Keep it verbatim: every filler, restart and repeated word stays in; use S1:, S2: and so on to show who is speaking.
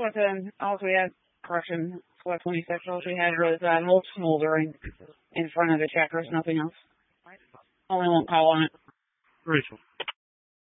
S1: what then, all we had, correction, what twenty-six, all we had was that whole smoldering in front of the checkers, nothing else. Only one call on it.
S2: Rachel.